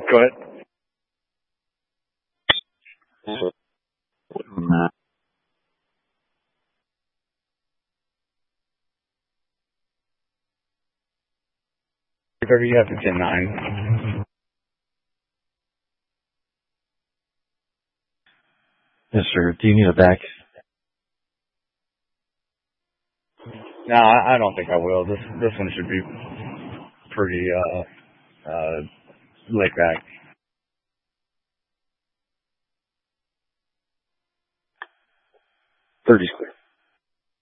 Go ahead. Whatever you have to 10-9. Yes, sir. Do you need a back? No, I don't think I will. This one should be pretty laid back. 30 square.